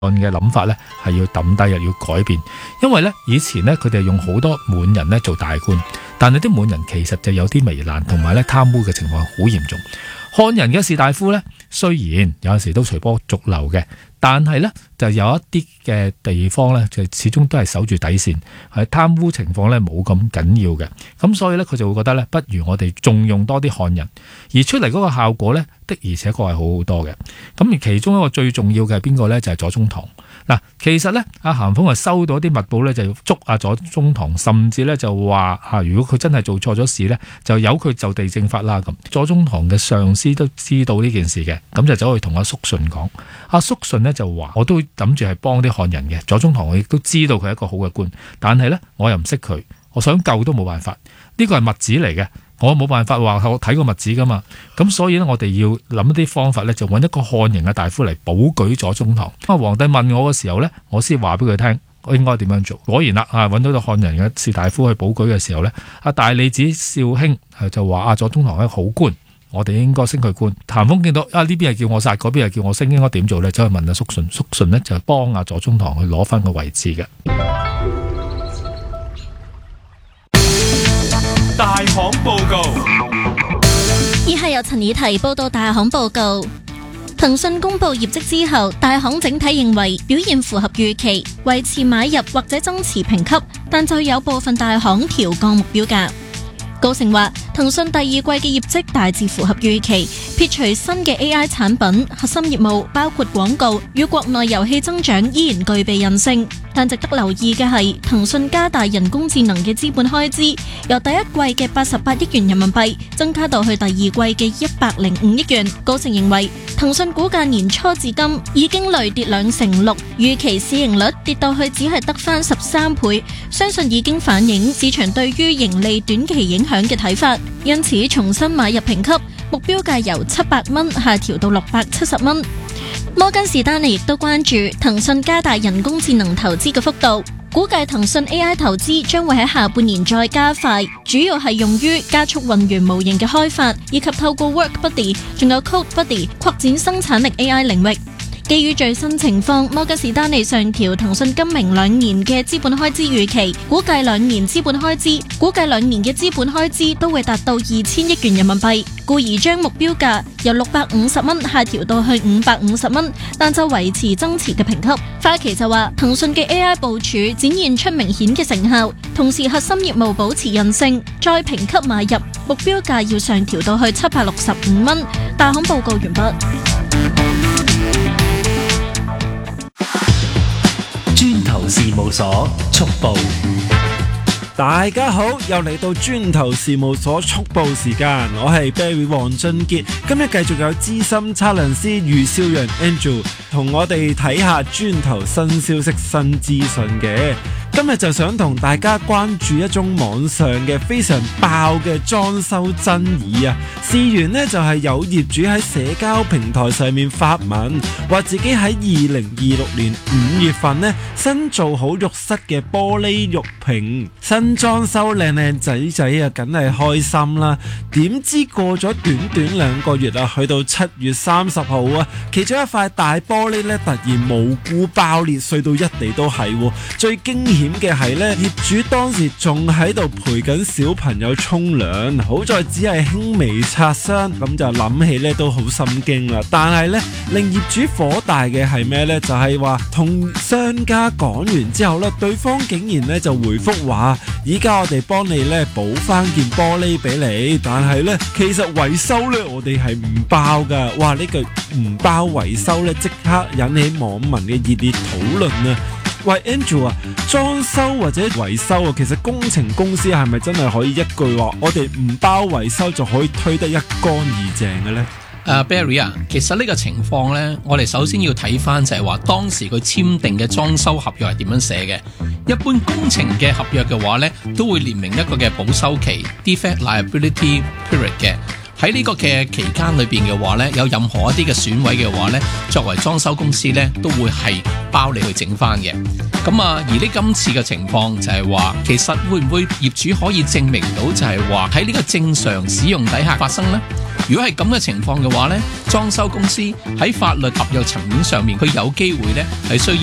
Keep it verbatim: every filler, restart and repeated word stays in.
嘅諗法咧係要抌低，又要改變，因為咧以前咧佢哋用好多滿人咧做大官，但係啲滿人其實就有啲糜爛，同埋咧貪污嘅情況好嚴重。漢人嘅士大夫咧雖然有陣時都隨波逐流嘅，但係咧就有一啲嘅地方咧就始終都係守住底線，係貪污情況咧冇咁緊要嘅，咁所以咧佢就會覺得咧不如我哋重用多啲漢人，而出嚟嗰個效果咧的而且確係好好多嘅。咁而其中一個最重要嘅係邊個咧？就係左宗棠。嗱，其實咧阿咸豐係收到啲密報咧，就要捉阿左宗棠，甚至咧就話啊，如果佢真係做錯咗事咧，就由佢就地正法啦咁。左宗棠嘅上司都知道呢件事嘅，咁就走去同阿肅順講。阿肅順呢就話：我都諗住係幫啲漢人嘅。左宗棠我亦都知道佢係一個好嘅官，但係咧我又唔識佢，我想救都冇辦法。呢個係墨子嚟嘅。我冇辦法話我睇過墨子噶嘛，咁所以呢，我哋要諗一啲方法呢，就揾一個漢人嘅大夫嚟保舉左宗棠。啊，皇帝問我嘅時候呢，我先話俾佢聽，我應該點樣做。果然啦，啊揾到個漢人嘅士大夫去保舉嘅時候呢，阿大理寺少卿就話：啊，左宗棠係好官，我哋應該升佢官。咸豐見到啊呢邊係叫我殺，嗰邊係叫我升，應該點做呢？走去問阿肅順，肅順呢就幫阿左宗棠去攞翻個位置嘅。 大行報告， 以下由陳以提報道大行報告。騰訊公布業績之後，大行整體認為表現符合預期，維持買入或者增持評級，但就有部分大行調降目標價。高盛話，騰訊第二季嘅業績大致符合預期，撇除新嘅 A I 產品，核心業務包括廣告與國內遊戲增長依然具備韌性。但值得留意嘅係，騰訊加大人工智能嘅資本開支，由第一季嘅八十八億元人民幣增加到去第二季嘅一百零五億元。高盛認為，騰訊股價年初至今已經累跌兩成六，預期市盈率跌到去只係得返十三倍，相信已經反映市場對於盈利短期影響嘅睇法，因此重新買入評級，目標價由七百蚊下調到六百七十蚊。摩根士丹利亦都關注騰訊加大人工智能投資嘅幅度，估計騰訊 A I 投資將會喺下半年再加快，主要係用於加速運元模型嘅開發，以及透過 WorkBuddy 仲有 CodeBuddy 擴展生產力 A I 領域。基於最新情況，摩根士丹利上調騰訊今明兩年嘅資本開支預期，估計兩年資本開支，估計兩年嘅資本開支都會達到二千億元人民幣，故而將目標價由六百五十蚊下調到去五百五十蚊，但就維持增持嘅評級。花旗就話，騰訊嘅 A I 部署展現出明顯嘅成效，同時核心業務保持韌性，再評級買入，目標價要上調到去七百六十五蚊。大行報告完畢。 磚頭事務所速報， 大家好，又嚟到磚頭事務所速報時間，我係 Barry 黃俊傑，今日繼續有資深測量師余少陽 Andrew 同我哋睇下磚頭新消息、新資訊嘅。今日就想同大家關注一宗網上嘅非常爆嘅裝修爭議啊！事源呢就係有業主喺社交平台上面發文，話自己喺二零二六年五月份呢新做好浴室嘅玻璃浴屏，新裝修靚靚仔仔啊，梗係開心啦！點知過咗短短兩個月啊，去到七月三十號啊，其中一塊大玻璃呢突然無故爆裂，碎到一地都係。最驚險嘅係呢，業主當時仲喺度陪緊小朋友沖涼，好在只係輕微擦傷，咁就諗起呢都好心驚啦。但係呢，令業主火大嘅係咩呢？就係話同商家講完之後呢，對方竟然呢就回覆話：依家我哋幫你呢補翻件玻璃俾你，但係呢，其實維修呢我哋係唔包噶。哇！呢句唔包維修呢，即刻引起網民嘅熱烈討論啊！喂 Andrew 啊，裝修或者維修啊，其實工程公司係咪真係可以一句話我哋唔包維修就可以推得一乾二淨嘅呢？ 誒、uh, Barry 啊，其實呢個情況呢，我哋首先要睇翻就係話當時佢簽訂嘅裝修合約係點樣寫嘅。一般工程嘅合約嘅話呢，都會列明一個嘅保修期 defect liability period 嘅。喺呢個嘅期間裏邊嘅話呢，有任何一啲嘅損毀嘅話呢，作為裝修公司呢，都會係包你去整翻嘅。咁啊，而呢今次嘅情況就係話，其實會唔會業主可以證明到就係話喺呢個正常使用底下發生呢？ 如果係咁嘅情況嘅話呢，裝修公司喺法律合約層面上面，佢有機會呢係需要